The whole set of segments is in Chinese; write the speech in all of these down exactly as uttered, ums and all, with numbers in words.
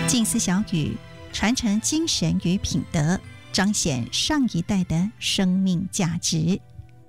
静思小语，传承精神与品德，彰显上一代的生命价值。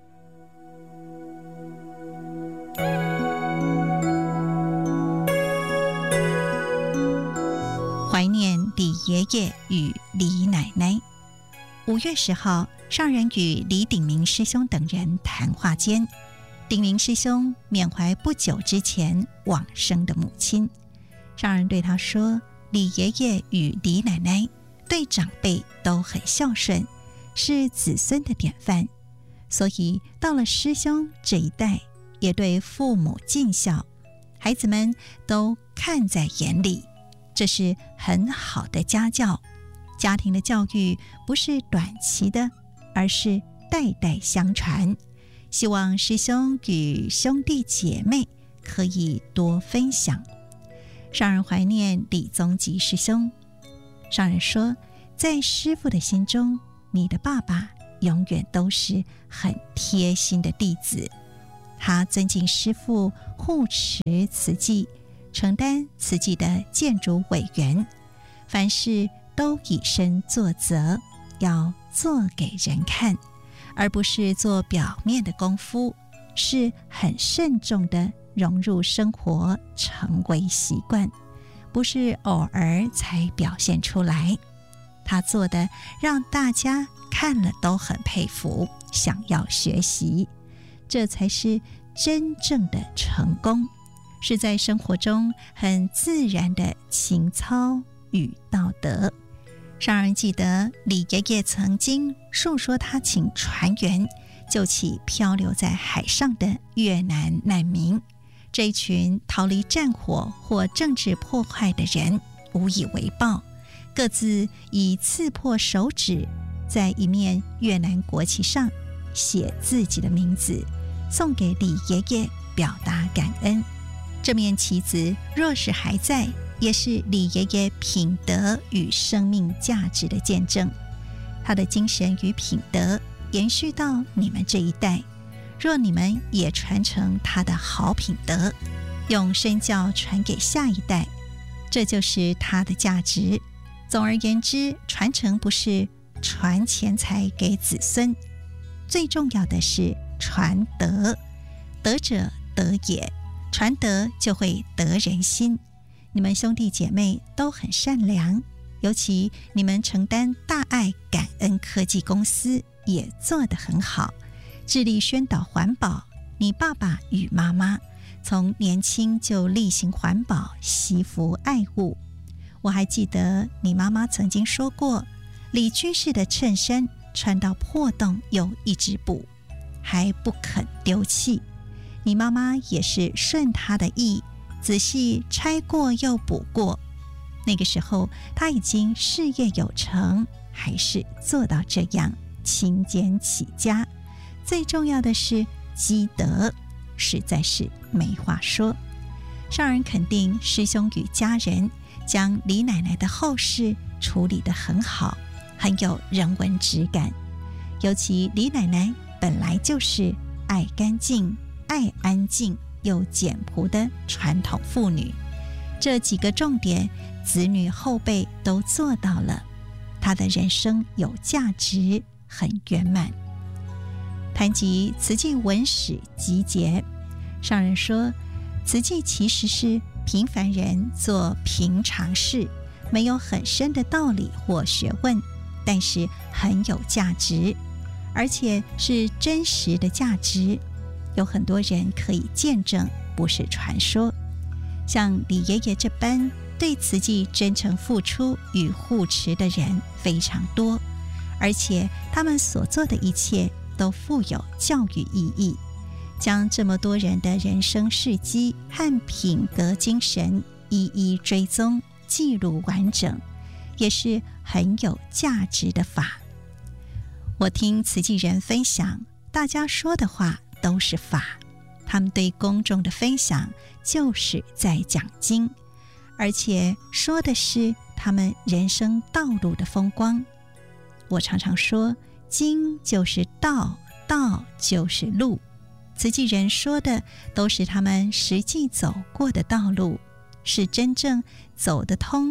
怀念李爷爷与李奶奶。五月十号，上人与李鼎明师兄等人谈话间，鼎明师兄缅怀不久之前往生的母亲。上人对他说，李爷爷与李奶奶对长辈都很孝顺，是子孙的典范，所以到了师兄这一代也对父母尽孝，孩子们都看在眼里，这是很好的家教。家庭的教育不是短期的，而是代代相传。希望师兄与兄弟姐妹可以多分享。上人怀念李宗吉师兄。上人说，在师父的心中，你的爸爸永远都是很贴心的弟子。他尊敬师父，护持慈济，承担慈济的建筑委员，凡事都以身作则，要做给人看，而不是做表面的功夫，是很慎重的融入生活，成为习惯，不是偶尔才表现出来。他做的让大家看了都很佩服，想要学习，这才是真正的成功，是在生活中很自然的情操与道德。上人记得李爷爷曾经述说，他请船员救起漂流在海上的越南难民。这一群逃离战火或政治破坏的人无以为报，各自以刺破手指在一面越南国旗上写自己的名字，送给李爷爷表达感恩。这面旗子若是还在，也是李爷爷品德与生命价值的见证。他的精神与品德延续到你们这一代，若你们也传承他的好品德，用身教传给下一代，这就是他的价值。总而言之，传承不是传钱财给子孙，最重要的是传德。德者德也，传德就会得人心。你们兄弟姐妹都很善良，尤其你们承担大爱感恩科技公司也做得很好，致力宣导环保。你爸爸与妈妈从年轻就力行环保，惜福爱物。我还记得你妈妈曾经说过，李居士的衬衫穿到破洞又一直补，还不肯丢弃。你妈妈也是顺她的意，仔细拆过又补过。那个时候她已经事业有成，还是做到这样勤俭起家。最重要的是积德，实在是没话说。上人肯定师兄与家人将李奶奶的后事处理得很好，很有人文质感。尤其李奶奶本来就是爱干净、爱安静又简朴的传统妇女，这几个重点子女后辈都做到了，她的人生有价值，很圆满。谈及慈济文史集结，上人说，慈济其实是平凡人做平常事，没有很深的道理或学问，但是很有价值，而且是真实的价值，有很多人可以见证，不是传说。像李爷爷这般对慈济真诚付出与护持的人非常多，而且他们所做的一切都富有教育意义，将这么多人的人生事迹和品格精神一一追踪记录完整，也是很有价值的法。我听慈济人分享，大家说的话都是法，他们对公众的分享就是在讲经，而且说的是他们人生道路的风光。我常常说，经就是道，道就是路。慈济人说的都是他们实际走过的道路，是真正走得通、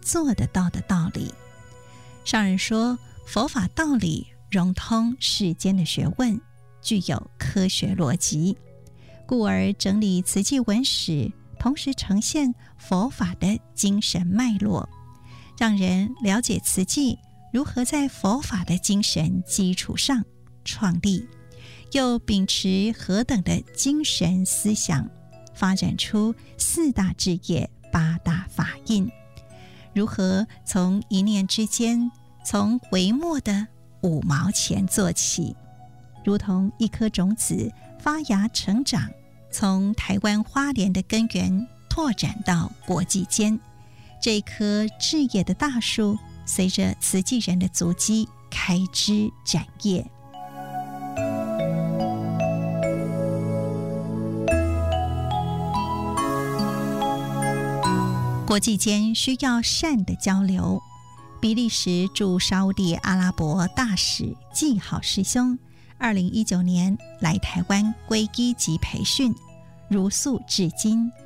做得到的道理。上人说，佛法道理融通世间的学问，具有科学逻辑，故而整理慈济文史，同时呈现佛法的精神脉络，让人了解慈济如何在佛法的精神基础上创立，又秉持何等的精神思想，发展出四大志业、八大法印，如何从一念之间，从微末的五毛钱做起，如同一颗种子发芽成长，从台湾花莲的根源拓展到国际间，这棵志业的大树，随着慈济人的足迹开枝展叶。国际间需要善的交流。比利时驻沙烏地阿拉伯大使季好师兄，二零一九年来台湾皈依及培训，如素至今。